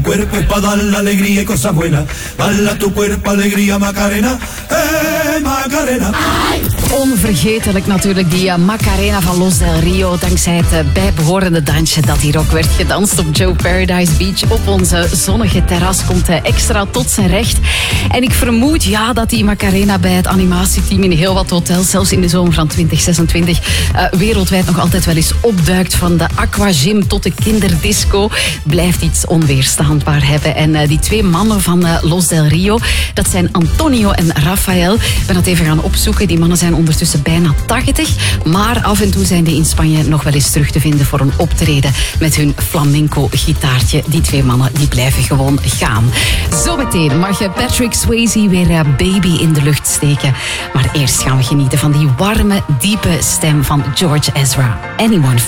cuerpo es para dar alegría y cosas buenas. Bala tu cuerpo, alegría, Macarena. Macarena. Onvergetelijk natuurlijk, die Macarena van Los Del Rio. Dankzij het bijbehorende dansje dat hier ook werd gedanst op Joe Paradise Beach. Op onze zonnige terras komt hij extra tot zijn recht. En ik vermoed dat die Macarena bij het animatieteam in heel wat hotels, zelfs in de zomer van 2026, wereldwijd nog altijd wel eens opduikt. Van de aquagym tot de kinderdisco. Blijft iets onweerstaanbaar hebben. En die twee mannen van Los Del Rio, dat zijn Antonio en Rafael. Ik ben dat even gaan opzoeken. Die mannen zijn ondertussen bijna 80. Maar af en toe zijn die in Spanje nog wel eens terug te vinden voor een optreden met hun flamenco-gitaartje. Die twee mannen die blijven gewoon gaan. Zometeen mag je Patrick Swayze weer Baby in de lucht steken. Maar eerst gaan we genieten van die warme, diepe stem van George Ezra. Anyone